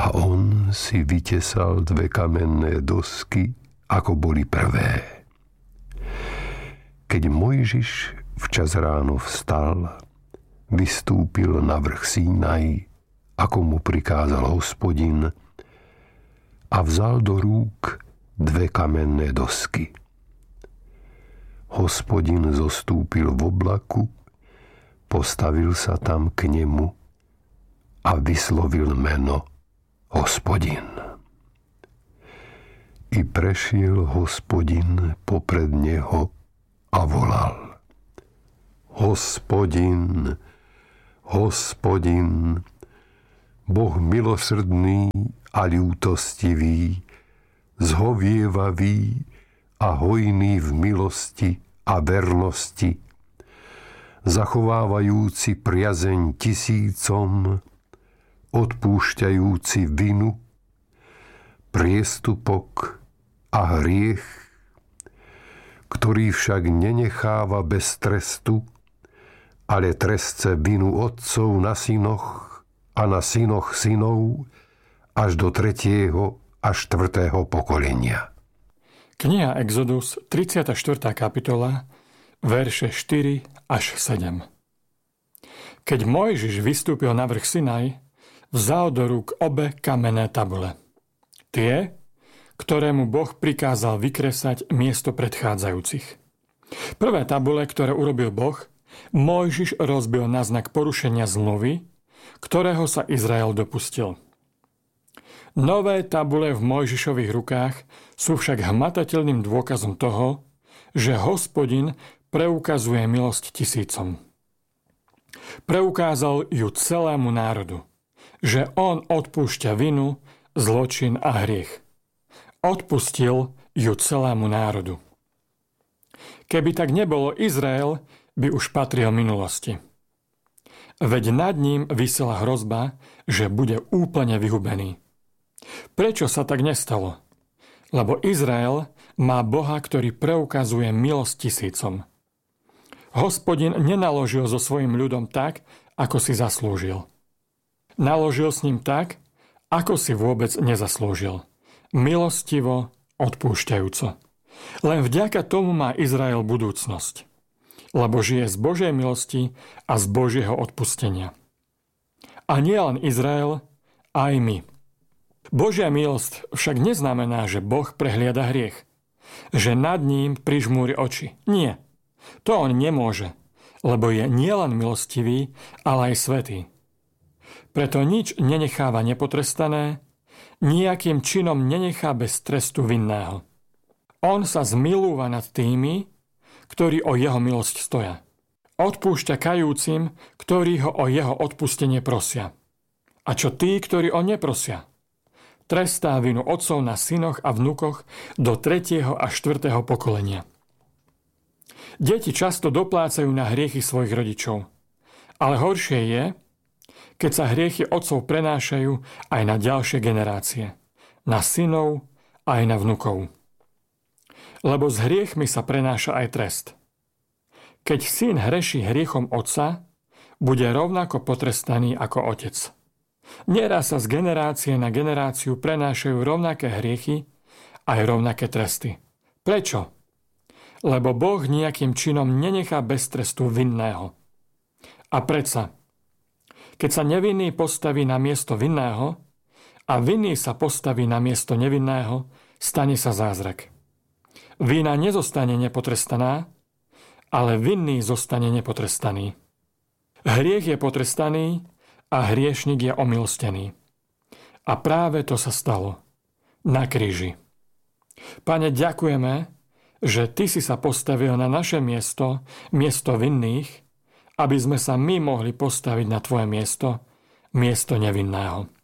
A on si vytesal 2 kamenné dosky, ako boli prvé. Keď Mojžiš včas ráno vstal, vystúpil na vrch Sínaj, ako mu prikázal Hospodin, a vzal do rúk 2 kamenné dosky. Hospodin zostúpil v oblaku, postavil sa tam k nemu a vyslovil meno Hospodin. I prešiel Hospodin popred neho a volal: Hospodin, Hospodin, Boh milosrdný a ľútostivý, zhovievavý a hojný v milosti a vernosti, zachovávajúci priazeň tisícom, odpúšťajúci vinu, priestupok a hriech, ktorý však nenecháva bez trestu, ale trestce vinu otcov na synoch a na synoch synov až do 3. a 4. pokolenia. Kniha Exodus, 34. kapitola, verše 4 až 7. Keď Mojžiš vystúpil na vrch Sinaj, vzal do rúk obe kamenné tabule. Tie, ktoré mu Boh prikázal vykresať miesto predchádzajúcich. Prvé tabule, ktoré urobil Boh, Mojžiš rozbil na znak porušenia zmluvy, ktorého sa Izrael dopustil. Nové tabule v Mojžišových rukách sú však hmatateľným dôkazom toho, že Hospodin preukazuje milosť tisícom. Preukázal ju celému národu, že on odpúšťa vinu, zločin a hriech. Odpustil ju celému národu. Keby tak nebolo, Izrael by už patril minulosti. Veď nad ním visela hrozba, že bude úplne vyhubený. Prečo sa tak nestalo? Lebo Izrael má Boha, ktorý preukazuje milosť tisícom. Hospodin nenaložil so svojím ľudom tak, ako si zaslúžil. Naložil s ním tak, ako si vôbec nezaslúžil. Milostivo, odpúšťajúco. Len vďaka tomu má Izrael budúcnosť. Lebo žije z Božej milosti a z Božieho odpustenia. A nie len Izrael, aj my. Božia milosť však neznamená, že Boh prehliada hriech. Že nad ním prižmúri oči. Nie. To on nemôže, lebo je nielen milostivý, ale aj svätý. Preto nič nenecháva nepotrestané, nijakým činom nenechá bez trestu vinného. On sa zmilúva nad tými, ktorí o jeho milosť stoja. Odpúšťa kajúcim, ktorí ho o jeho odpustenie prosia. A čo tí, ktorí o neprosia? Trestá vinu otcov na synoch a vnukoch do 3. a 4. pokolenia. Deti často doplácajú na hriechy svojich rodičov. Ale horšie je, keď sa hriechy otcov prenášajú aj na ďalšie generácie. Na synov aj na vnukov. Lebo s hriechmi sa prenáša aj trest. Keď syn hreší hriechom otca, bude rovnako potrestaný ako otec. Neraz sa z generácie na generáciu prenášajú rovnaké hriechy aj rovnaké tresty. Prečo? Lebo Boh nejakým činom nenechá bez trestu vinného. A predsa, keď sa nevinný postaví na miesto vinného a vinný sa postaví na miesto nevinného, stane sa zázrak. Vina nezostane nepotrestaná, ale vinný zostane nepotrestaný. Hriech je potrestaný a hriešnik je omilstený. A práve to sa stalo. Na kríži. Pane, ďakujeme, že Ty si sa postavil na naše miesto, miesto vinných, aby sme sa my mohli postaviť na Tvoje miesto, miesto nevinného.